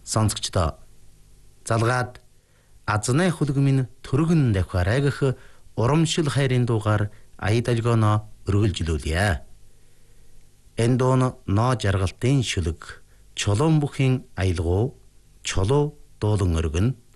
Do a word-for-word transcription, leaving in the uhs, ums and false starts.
Сонсогчдоо залгаад азны хөлгөмийн төргөн давхаарай гэх урамшил хайрын дуугаар ая далгооно өргөлжлүүлье. Энэ дуу нь ноо жаргалтын шүлэг чулуун бүхийн аялгуу чулуу дуулан өргөн